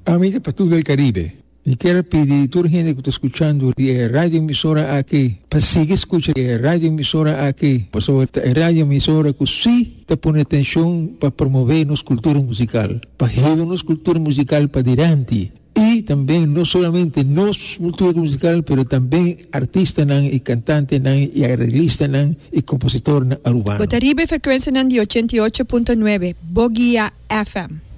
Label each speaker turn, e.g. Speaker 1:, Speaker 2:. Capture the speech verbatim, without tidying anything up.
Speaker 1: Amiga para todo el Caribe, y quiero pedir a toda la gente que está escuchando de radio emisora aquí, para seguir escuchando de radio emisora aquí, por sobre radio emisora que sí te pone atención para promover nuestra cultura musical, para llevar nuestra cultura musical para adelante. Y también no solamente nos cultura musical, pero también artistas y cantantes y arreglistas y compositores urbanos.
Speaker 2: Caribe frecuencia de ochenta y ocho punto nueve, Bogia F M.